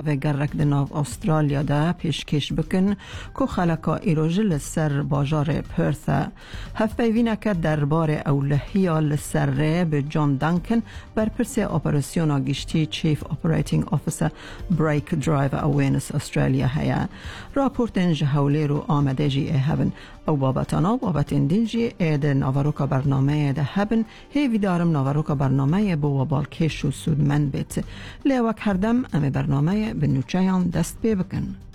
و گرک دناو استرالیا دا پیشکش بکن که خلقا ایروژل سر باجار پرث هفته وینا که دربار اولهیا لسر به جان دانکن بر پرس اپراسیون گشتی چیف اپریتینگ آفیسر بریک درایو اوینس استرالیا هیا راپورت انج حولی رو آمده جی هبن او بابتانا بابتین دینجی اید ناوروکا برنامه ده هبن هیوی دارم ناوروکا برنامه بو بالکش و سود من بیت لیوک هردم امی برنامه به نوچهان دست بی بکن.